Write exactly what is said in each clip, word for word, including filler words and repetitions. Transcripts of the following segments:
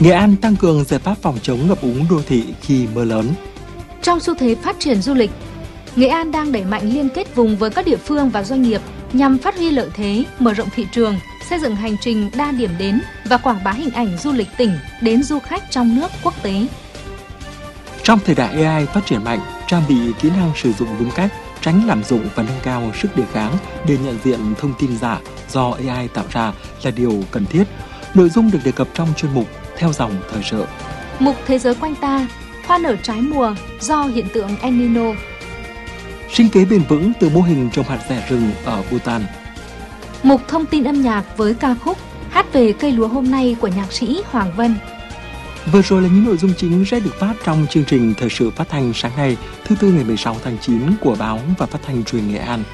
Nghệ An tăng cường giải pháp phòng chống ngập úng đô thị khi mưa lớn. Trong xu thế phát triển du lịch, Nghệ An đang đẩy mạnh liên kết vùng với các địa phương và doanh nghiệp nhằm phát huy lợi thế, mở rộng thị trường, xây dựng hành trình đa điểm đến và quảng bá hình ảnh du lịch tỉnh đến du khách trong nước, quốc tế. Trong thời đại a i phát triển mạnh, trang bị kỹ năng sử dụng đúng cách, tránh lạm dụng và nâng cao sức đề kháng để nhận diện thông tin giả do a i tạo ra là điều cần thiết. Nội dung được đề cập trong chuyên mục Theo dòng thời sự. Mục Thế giới quanh ta, hoa nở trái mùa do hiện tượng El Nino. Sinh kế bền vững từ mô hình trồng hạt rẻ rừng ở Bhutan. Mục Thông tin âm nhạc với ca khúc Hát về cây lúa hôm nay của nhạc sĩ Hoàng Vân. Vừa rồi là những nội dung chính sẽ được phát trong chương trình thời sự phát thanh sáng nay, thứ Tư ngày mười sáu tháng chín của Báo và Phát thanh Truyền Nghệ An.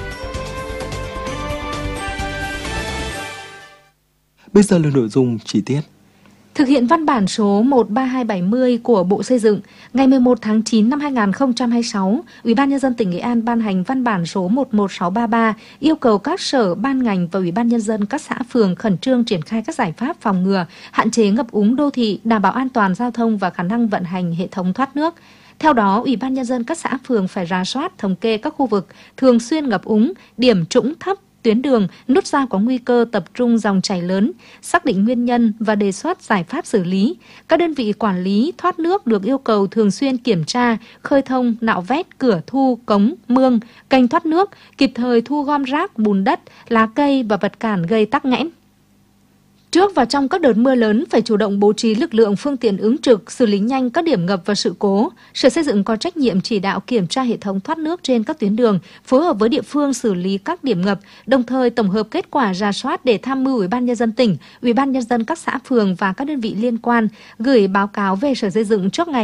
Bây giờ là nội dung chi tiết. Thực hiện văn bản số một ba hai bảy không của Bộ Xây dựng, ngày mười một tháng chín năm hai nghìn không trăm hai mươi sáu, Ủy ban Nhân dân tỉnh Nghệ An ban hành văn bản số một một sáu ba ba yêu cầu các sở, ban ngành và Ủy ban Nhân dân các xã phường khẩn trương triển khai các giải pháp phòng ngừa, hạn chế ngập úng đô thị, đảm bảo an toàn giao thông và khả năng vận hành hệ thống thoát nước. Theo đó, Ủy ban Nhân dân các xã phường phải rà soát, thống kê các khu vực thường xuyên ngập úng, điểm trũng thấp, tuyến đường, nút giao có nguy cơ tập trung dòng chảy lớn, xác định nguyên nhân và đề xuất giải pháp xử lý. Các đơn vị quản lý thoát nước được yêu cầu thường xuyên kiểm tra, khơi thông, nạo vét cửa thu, cống, mương, kênh thoát nước, kịp thời thu gom rác, bùn đất, lá cây và vật cản gây tắc nghẽn. Trước và trong các đợt mưa lớn phải chủ động bố trí lực lượng phương tiện ứng trực, xử lý nhanh các điểm ngập và sự cố. Sở Xây dựng có trách nhiệm chỉ đạo kiểm tra hệ thống thoát nước trên các tuyến đường, phối hợp với địa phương xử lý các điểm ngập, đồng thời tổng hợp kết quả rà soát để tham mưu Ủy ban Nhân dân tỉnh, Ủy ban Nhân dân các xã phường và các đơn vị liên quan gửi báo cáo về Sở Xây dựng trước ngày